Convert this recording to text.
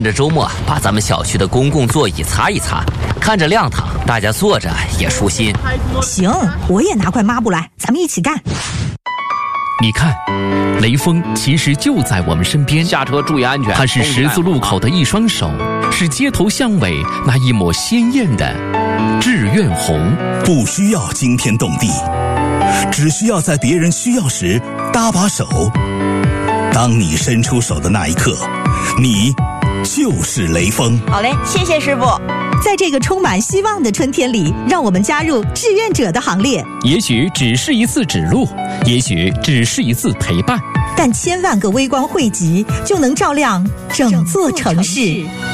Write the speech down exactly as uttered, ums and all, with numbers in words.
这周末把咱们小区的公共座椅擦一擦，看着亮堂，大家坐着也舒心。 行，我也拿块抹布来，咱们一起干。 你看，雷锋其实就在我们身边， 下车注意安全。 他是十字路口的一双手，是街头巷尾那一抹鲜艳的志愿红。 不需要惊天动地，只需要在别人需要时搭把手。当你伸出手的那一刻，你就是雷锋。 好嘞，谢谢师傅。 在这个充满希望的春天里，让我们加入志愿者的行列。 也许只是一次指路，也许只是一次陪伴， 但千万个微光汇集，就能照亮整座城市。